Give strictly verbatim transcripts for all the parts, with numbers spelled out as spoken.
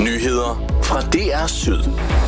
Nyheder fra D R Syd.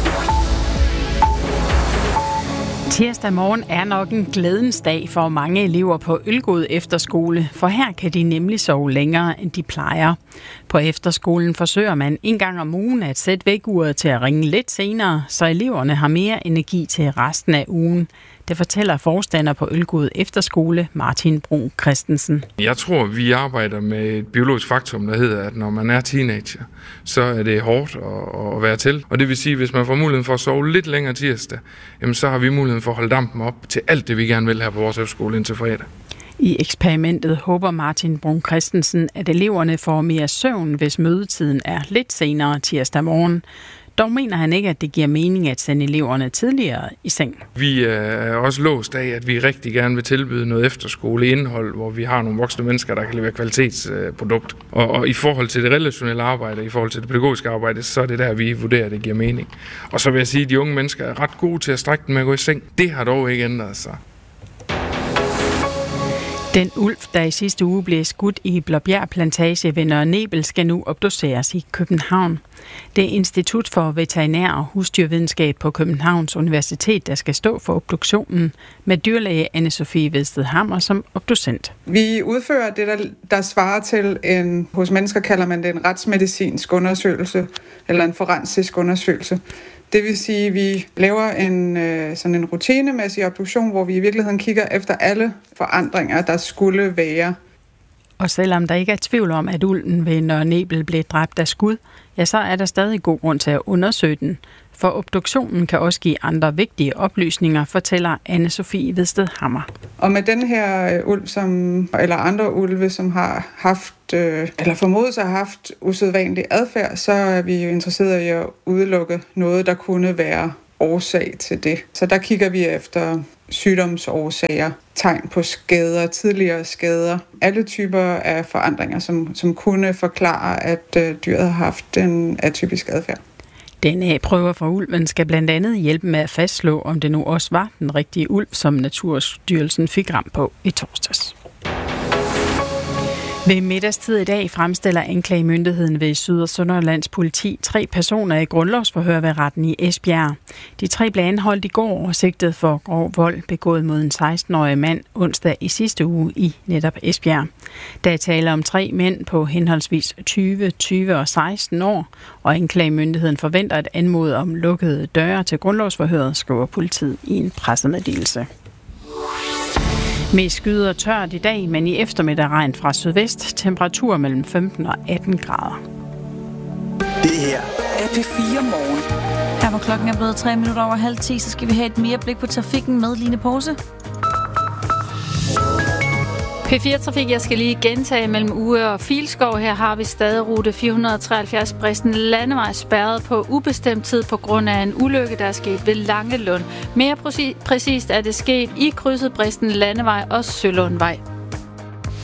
Tirsdag morgen er nok en glædens dag for mange elever på Ølgod Efterskole, for her kan de nemlig sove længere, end de plejer. På efterskolen forsøger man en gang om ugen at sætte vækkeuret til at ringe lidt senere, så eleverne har mere energi til resten af ugen. Det fortæller forstander på Ølgod Efterskole, Martin Brun Christensen. Jeg tror, vi arbejder med et biologisk faktum, der hedder, at når man er teenager, så er det hårdt at være til. Og det vil sige, at hvis man får muligheden for at sove lidt længere tirsdag, jamen så har vi muligheden for at holde dampen op til alt det, vi gerne vil her på vores efterskole indtil fredag. I eksperimentet håber Martin Brun Christensen, at eleverne får mere søvn, hvis mødetiden er lidt senere tirsdag morgen. Dog mener han ikke, at det giver mening at sende eleverne tidligere i seng. Vi er også låst af, at vi rigtig gerne vil tilbyde noget efterskoleindhold, hvor vi har nogle voksne mennesker, der kan levere kvalitetsprodukt. Og, og i forhold til det relationelle arbejde, i forhold til det pædagogiske arbejde, så er det der, vi vurderer, at det giver mening. Og så vil jeg sige, at de unge mennesker er ret gode til at strække den med at gå i seng. Det har dog ikke ændret sig. Den ulv, der i sidste uge blev skudt i Blåbjerg Plantage ved Nørre Nebel, skal nu obduceres i København. Det er Institut for Veterinær- og Husdyrvidenskab på Københavns Universitet, der skal stå for obduktionen, med dyrlæge Anne-Sophie Vedsted Hammer som obducent. Vi udfører det, der, der svarer til en, hos mennesker kalder man det en retsmedicinsk undersøgelse, eller en forensisk undersøgelse. Det vil sige, at vi laver en, sådan en rutinemæssig obduktion, hvor vi i virkeligheden kigger efter alle forandringer, der skulle være. Og selvom der ikke er tvivl om, at ulven ved Nørre Nebel blev dræbt af skud, ja, så er der stadig god grund til at undersøge den. For obduktionen kan også give andre vigtige oplysninger, fortæller Anne-Sophie Vedsted Hammer. Og med den her ulv, som, eller andre ulve, som har haft, øh, eller formodet sig har haft usædvanlig adfærd, så er vi jo interesserede i at udelukke noget, der kunne være årsag til det. Så der kigger vi efter sygdomsårsager, tegn på skader, tidligere skader, alle typer af forandringer, som, som kunne forklare, at øh, dyret har haft en atypisk adfærd. D N A-prøver fra ulven skal blandt andet hjælpe med at fastslå, om det nu også var den rigtige ulv, som Naturstyrelsen fik ramt på i torsdags. Ved middagstid i dag fremstiller anklagemyndigheden ved Syd- og Sønderjyllands politi tre personer i grundlovsforhør ved retten i Esbjerg. De tre blev anholdt i går og sigtet for grov vold begået mod en seksten-årig mand onsdag i sidste uge i netop Esbjerg. Der er tale om tre mænd på henholdsvis tyve, tyve og seksten år, og anklagemyndigheden forventer at anmode om lukkede døre til grundlovsforhøret, skriver politiet i en pressemeddelelse. Mest skyet og tørt i dag, men i eftermiddag regn fra sydvest. Temperatur mellem femten og atten grader. Det her er P fire Morgen. Her hvor klokken er blevet tre minutter over halv ti, så skal vi have et mere blik på trafikken med Line Pause. P fire Trafik, jeg skal lige gentage mellem Uge og Filskov. Her har vi stadig rute fire hundrede og treoghalvfjerds Bristen Landevej spærret på ubestemt tid på grund af en ulykke, der er sket ved Langelund. Mere præcis, præcist er det sket i krydset Bristen Landevej og Sølundvej.